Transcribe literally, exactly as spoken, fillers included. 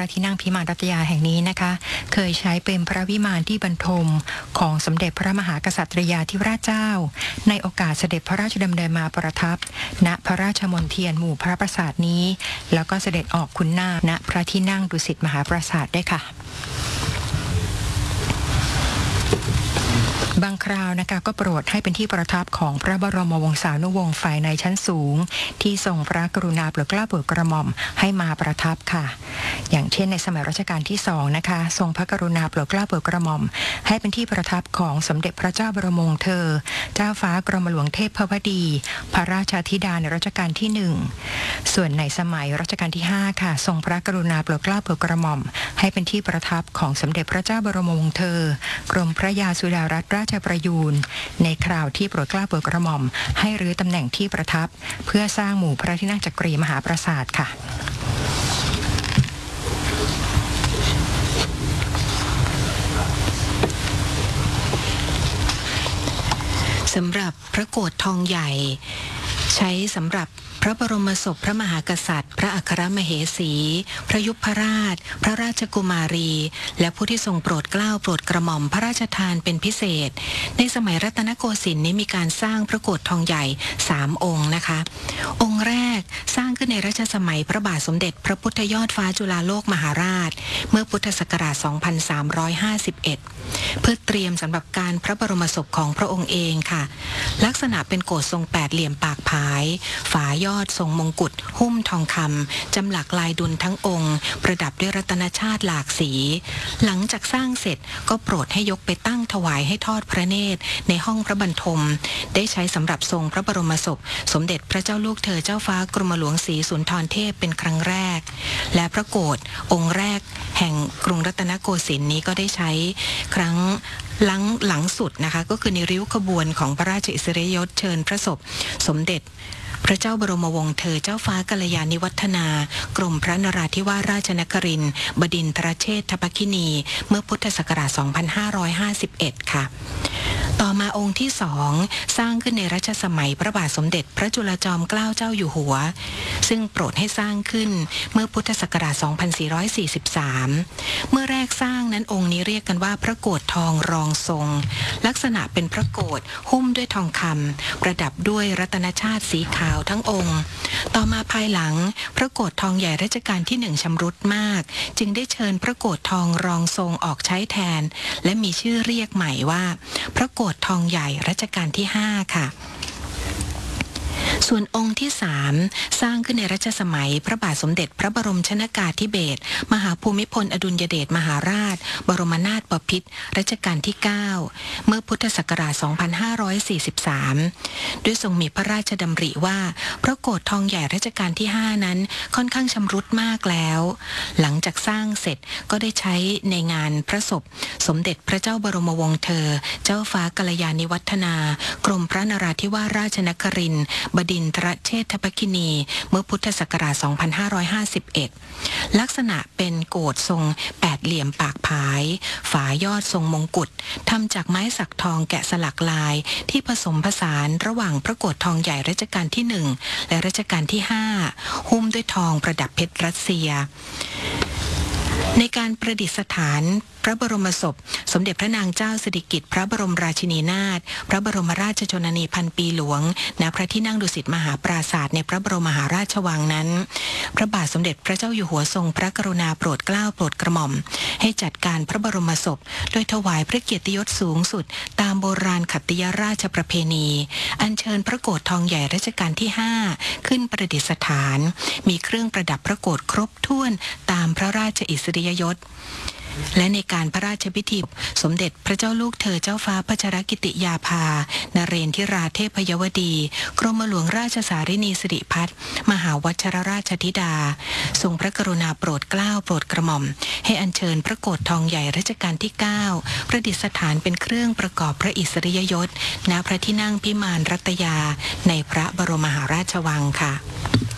ระที่นั่งพิมานรัตยาแห่งนี้นะคะเคยใช้เป็นพระวิมานที่บรรทมของสมเด็จพระมหากษัตริยาธิราชเจ้าในโอกาสเสด็จพระราชดำเนินมาประทับณพระราชมณฑีหมู่พระปราสาทนี้แล้วก็เสด็จออกคุณนาณพระที่นั่งดุสิตมหาปราสาทได้ค่ะบางคราวนะคะก็โปรดให้เป็นที่ประทับของพระบรมวงศานุวงศ์ฝ่ายในชั้นสูงที่ทรงพระกรุณาโปรดเกล้าโปรดกระหม่อมให้มาประทับค่ะอย่างเช่นในสมัยรัชกาลที่สองนะคะทรงพระกรุณาโปรดเกล้าโปรดกระหม่อมให้เป็นที่ประทับของสมเด็จพระเจ้าบรมวงศ์เธอเจ้าฟ้ากรมหลวงเทพพดีพระราชธิดาในรัชกาลที่หนึ่งส่วนในสมัยรัชกาลที่ห้าค่ะทรงพระกรุณาโปรดเกล้าโปรดกระหม่อมให้เป็นที่ประทับของสมเด็จพระเจ้าบรมวงศ์เธอกรมพระยาสุดารัตนราชประยูรในคราวที่โปรดเกล้าโปรดกระหม่อมให้รื้อตำแหน่งที่ประทับเพื่อสร้างหมู่พระที่นั่งจักรีมหาปราสาทค่ะสำหรับพระโกฐทองใหญ่ใช้สำหรับพระบรมศพพระมหากษัตริย์พระอัครมเหสีพระยุพราชพระราชกุมารีและผู้ที่ทรงโปรดเกล้าโปรดกระหม่อมพระราชทานเป็นพิเศษในสมัยรัตนโกสินทร์นี้มีการสร้างพระโกฐทองใหญ่สามองค์นะคะองค์แรกสร้างขึ้นในรัชสมัยพระบาทสมเด็จพระพุทธยอดฟ้าจุฬาโลกมหาราชเมื่อพุทธศักราช สองพันสามร้อยห้าสิบเอ็ด เพื่อเตรียมสำหรับการพระบรมศพของพระองค์เองค่ะลักษณะเป็นโกฐทรงแปดเหลี่ยมปากผายฝายอดทรงมงกุฎหุ้มทองคำจำหลักลายดุลทั้งองค์ประดับด้วยรัตนชาติหลากสีหลังจากสร้างเสร็จก็โปรดให้ยกไปตั้งถวายให้ทอดพระเนตรในห้องพระบรรทมได้ใช้สำหรับทรงพระบรมศพสมเด็จพระเจ้าลูกเธอเจ้าฟ้ากรมหลวงศรีสุนทรเทพเป็นครั้งแรกและพระโกฐองค์แรกแห่งกรุงรัตนโกสินทร์นี้ก็ได้ใช้ครั้งหลังหลังสุดนะคะก็คือในริ้วขบวนของพระราชอิสริยยศเชิญพระศพสมเด็จพระเจ้าบรมวงศ์เธอเจ้าฟ้ากัลยาณิวัฒนากรมพระนราธิวาสราชนครินทร์บดินทรเชษฐภคินีเมื่อพุทธศักราช สองพันห้าร้อยห้าสิบเอ็ด ค่ะต่อมาองค์ที่สองสร้างขึ้นในรัชสมัยพระบาทสมเด็จพระจุลจอมเกล้าเจ้าอยู่หัวซึ่งโปรดให้สร้างขึ้นเมื่อพุทธศักราช สองพันสี่ร้อยสี่สิบสาม เมื่อแรกสร้างนั้นองค์นี้เรียกกันว่าพระโกฐทองรองทรงลักษณะเป็นพระโกฐหุ้มด้วยทองคำประดับด้วยรัตนชาติสีขาวทั้งองค์ต่อมาภายหลังพระโกฐทองใหญ่รัชกาลที่หนึ่งชำรุดมากจึงได้เชิญพระโกฐทองรองทรงออกใช้แทนและมีชื่อเรียกใหม่ว่าพระโกฐทองใหญ่รัชกาลที่ห้าค่ะส่วนองค์ที่สามสร้างขึ้นในรัชสมัยพระบาทสมเด็จพระบรมชนกาธิเบศรมหาภูมิพลอดุลยเดชมหาราชบรมนาถบพิตรรัชกาลที่เก้าเมื่อพุทธศักราช สองพันห้าร้อยสี่สิบสาม ด้วยทรงมีพระราชดำริว่าพระโกฐทองใหญ่รัชกาลที่ห้านั้นค่อนข้างชำรุดมากแล้วหลังจากสร้างเสร็จก็ได้ใช้ในงานพระศพสมเด็จพระเจ้าบรมวงศ์เธอเจ้าฟ้ากัลยาณิวัฒนากรมพระนราธิวาสราชนครินทร์บดินทรเชษฐภคินีเมื่อพุทธศักราช สองพันห้าร้อยห้าสิบเอ็ด ลักษณะเป็นโกฐทรงแปดเหลี่ยมปากผายฝายอดทรงมงกุฎทำจากไม้สักทองแกะสลักลายที่ผสมผสานระหว่างพระโกฐทองใหญ่รัชกาลที่หนึ่งและรัชกาลที่ห้าหุ้มด้วยทองประดับเพชรรัสเซียในการประดิษฐานพระบรมศพสมเด็จพระนางเจ้าสิริกิติ์พระบรมราชินีนาถพระบรมราชชนนีพันปีหลวงณพระที่นั่งดุสิตมหาปราสาทในพระบรมมหาราชวังนั้นพระบาทสมเด็จพระเจ้าอยู่หัวทรงพระกรุณาโปรดเกล้าโปรดกระหม่อมให้จัดการพระบรมศพโดยถวายพระเกียรติยศสูงสุดตามโบราณขัตติยราชประเพณีอัญเชิญพระโกฐทองใหญ่รัชกาลที่ห้าขึ้นประดิษฐานมีเครื่องประดับพระโกฐครบถ้วนตามพระราชอิสริยยศและในการพระราชพิธีสมเด็จพระเจ้าลูกเธอเจ้าฟ้าพัชรกิติยาภานเรนทิราเทพยวดีกรมหลวงราชสารินีสิริพัฒน์มหาวัชรราชธิดาทรงพระกรุณาโปรดเกล้าโปรดกระหม่อมให้อัญเชิญพระโกฐทองใหญ่รัชกาลที่เก้าประดิษฐานเป็นเครื่องประกอบพระอิสริยยศณพระที่นั่งพิมานรัตยาในพระบรมมหาราชวังค่ะ